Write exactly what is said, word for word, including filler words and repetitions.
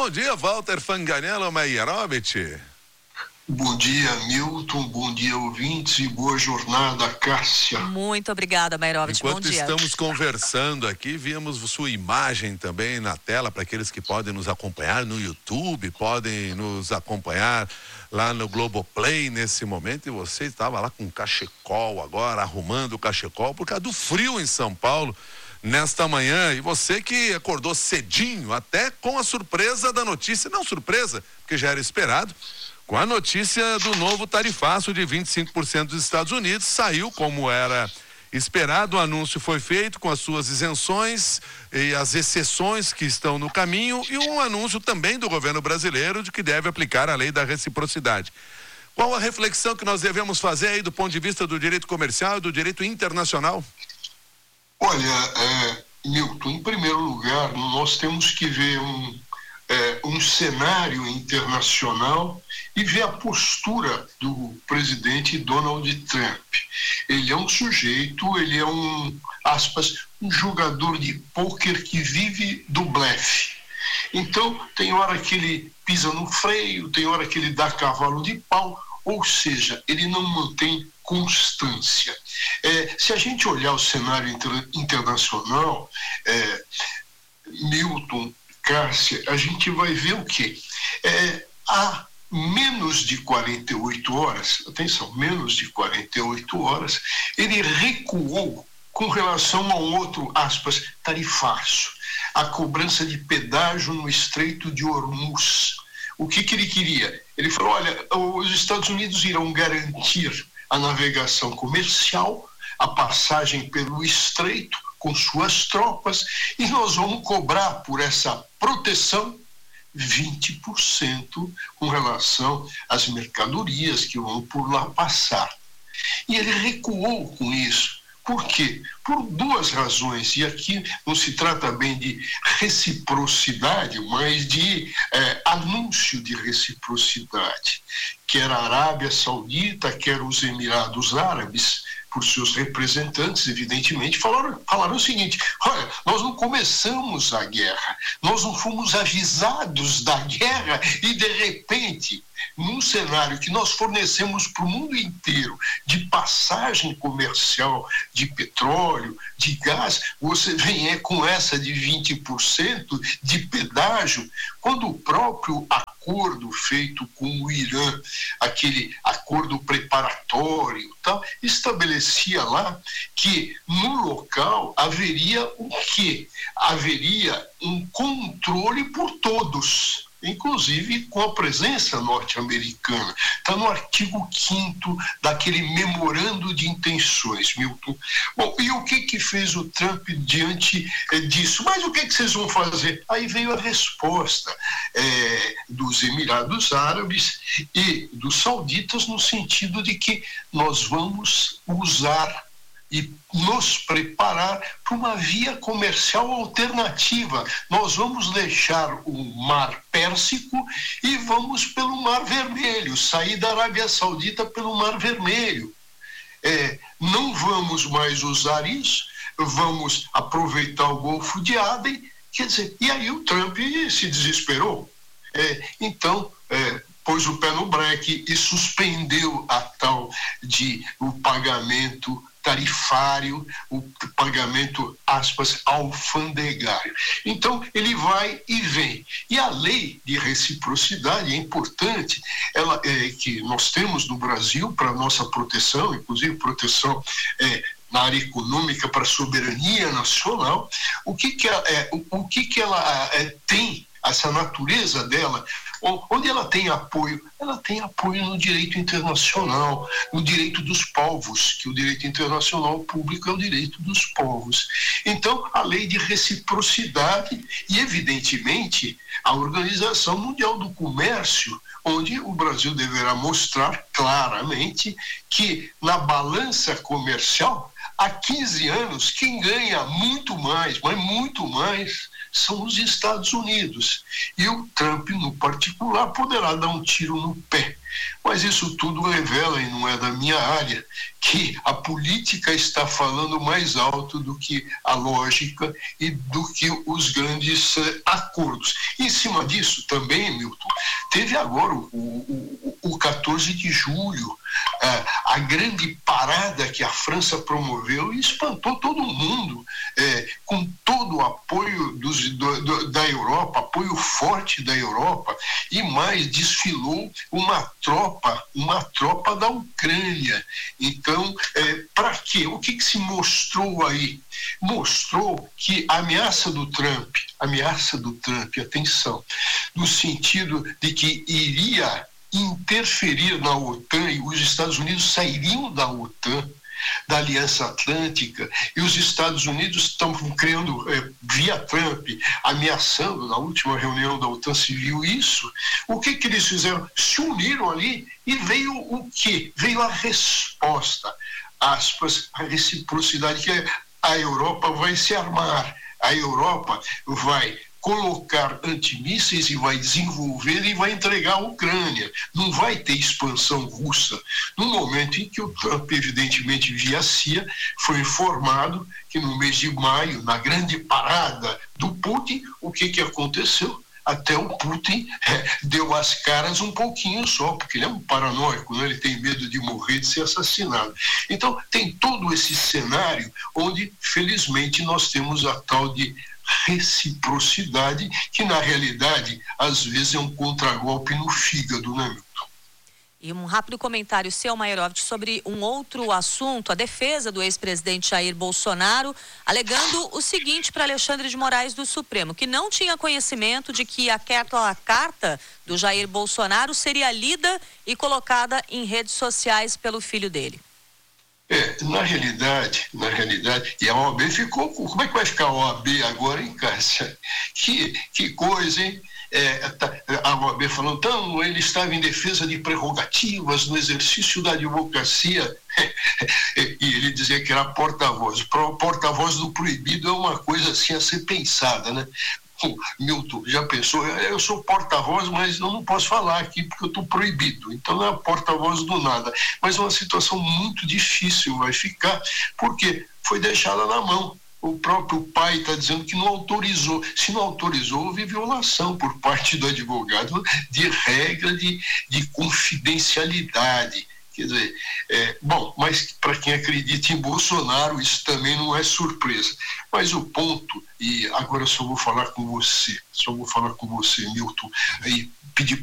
bom dia, Walter Fanganello Meyerovitch. Bom dia, Milton, bom dia, ouvintes, e boa jornada, Cássia. Muito obrigada, Meyerovitch, bom dia. Enquanto estamos conversando aqui, vimos sua imagem também na tela para aqueles que podem nos acompanhar no YouTube, podem nos acompanhar lá no Globoplay nesse momento, e você estava lá com cachecol agora, arrumando o cachecol por causa do frio em São Paulo nesta manhã, e você que acordou cedinho, até com a surpresa da notícia, não surpresa, porque já era esperado, com a notícia do novo tarifaço de vinte e cinco por cento dos Estados Unidos. Saiu como era esperado, o anúncio foi feito com as suas isenções e as exceções que estão no caminho, e um anúncio também do governo brasileiro de que deve aplicar a lei da reciprocidade. Qual a reflexão que nós devemos fazer aí do ponto de vista do direito comercial e do direito internacional? Olha, é, Milton, em primeiro lugar, nós temos que ver um, é, um cenário internacional e ver a postura do presidente Donald Trump. Ele é um sujeito, ele é um, aspas, um jogador de pôquer que vive do blefe. Então, tem hora que ele pisa no freio, tem hora que ele dá cavalo de pau, ou seja, ele não mantém constância. É, se a gente olhar o cenário inter, internacional, é, Milton, Cássia, a gente vai ver o quê? É, há menos de quarenta e oito horas, atenção, menos de quarenta e oito horas, ele recuou com relação a um outro, aspas, tarifaço, a cobrança de pedágio no Estreito de Hormuz. O que que ele queria? Ele falou, olha, os Estados Unidos irão garantir a navegação comercial, a passagem pelo Estreito com suas tropas, e nós vamos cobrar por essa proteção vinte por cento com relação às mercadorias que vão por lá passar. E ele recuou com isso. Por quê? Por duas razões, e aqui não se trata bem de reciprocidade, mas de é, anúncio de reciprocidade. Quer a Arábia Saudita, quer os Emirados Árabes, por seus representantes, evidentemente, falaram, falaram o seguinte, olha, nós não começamos a guerra, nós não fomos avisados da guerra e, de repente, num cenário que nós fornecemos para o mundo inteiro de passagem comercial de petróleo, de gás, você vem é, com essa de vinte por cento de pedágio, quando o próprio acordo feito com o Irã, aquele acordo preparatório, tal, estabelecia lá que no local haveria o quê? Haveria um controle por todos, inclusive com a presença norte-americana. Está no artigo quinto daquele memorando de intenções, Milton. Bom, e o que que fez o Trump diante eh, disso? Mas o que que vocês vão fazer? Aí veio a resposta eh, dos Emirados Árabes e dos sauditas, no sentido de que nós vamos usar e nos preparar para uma via comercial alternativa. Nós vamos deixar o Mar Pérsico e vamos pelo Mar Vermelho, sair da Arábia Saudita pelo Mar Vermelho. É, não vamos mais usar isso, vamos aproveitar o Golfo de Aden, quer dizer, e aí o Trump se desesperou. É, então, é, pôs o pé no breque e suspendeu a tal de o pagamento tarifário, o pagamento, aspas, alfandegário. Então, ele vai e vem. E a lei de reciprocidade é importante, ela é, que nós temos no Brasil para nossa proteção, inclusive proteção é, na área econômica para a soberania nacional. O que que, é, o, o que, que ela é, tem, essa natureza dela, onde ela tem apoio? Ela tem apoio no direito internacional, no direito dos povos, que o direito internacional público é o direito dos povos. Então, a lei de reciprocidade e, evidentemente, a Organização Mundial do Comércio, onde o Brasil deverá mostrar claramente que, na balança comercial, há quinze anos, quem ganha muito mais, mas muito mais, são os Estados Unidos. E o Trump, no particular, poderá dar um tiro no pé. Mas isso tudo revela, e não é da minha área, que a política está falando mais alto do que a lógica e do que os grandes uh, acordos. Em cima disso também, Milton, teve agora o, o, o quatorze de julho, uh, a grande parada que a França promoveu e espantou todo mundo, uh, com todo o apoio dos, do, do, da Europa, apoio forte da Europa, e mais, desfilou uma tropa, uma tropa da Ucrânia. Então, é, para quê? O que, que se mostrou aí? Mostrou que a ameaça do Trump, ameaça do Trump, atenção, no sentido de que iria interferir na OTAN e os Estados Unidos sairiam da OTAN, da Aliança Atlântica, e os Estados Unidos estão criando, é, via Trump, ameaçando, na última reunião da OTAN se viu isso. O que que eles fizeram? Se uniram ali e veio o quê? Veio a resposta, aspas, a reciprocidade, que é: a Europa vai se armar, a Europa vai colocar antimísseis e vai desenvolver e vai entregar a Ucrânia. Não vai ter expansão russa. No momento em que o Trump, evidentemente via C I A, foi informado que no mês de maio, na grande parada do Putin, o que que aconteceu? Até o Putin é, deu as caras um pouquinho só, porque ele é um paranoico, né? Ele tem medo de morrer, de ser assassinado. Então, tem todo esse cenário onde, felizmente, nós temos a tal de reciprocidade, que na realidade às vezes é um contragolpe no fígado, né, Milton? E um rápido comentário seu, Maierovitch, sobre um outro assunto, a defesa do ex-presidente Jair Bolsonaro, alegando o seguinte para Alexandre de Moraes do Supremo, que não tinha conhecimento de que aquela carta do Jair Bolsonaro seria lida e colocada em redes sociais pelo filho dele. É, na realidade, na realidade, e a O A B ficou, como é que vai ficar a O A B agora, hein, Cássia? Que, que coisa, hein? É, tá, a O A B falando, então, ele estava em defesa de prerrogativas no exercício da advocacia, e ele dizia que era porta-voz. Porta-voz do proibido é uma coisa assim a ser pensada, né? Milton, já pensou? Eu sou porta-voz, mas eu não posso falar aqui porque eu estou proibido. Então não é porta-voz do nada. Mas uma situação muito difícil vai ficar, porque foi deixada na mão. O próprio pai está dizendo que não autorizou. Se não autorizou, houve violação por parte do advogado de regra de, de confidencialidade. Quer dizer, é, bom, mas para quem acredita em Bolsonaro, isso também não é surpresa. Mas o ponto, e agora só vou falar com você, só vou falar com você, Milton, e pedir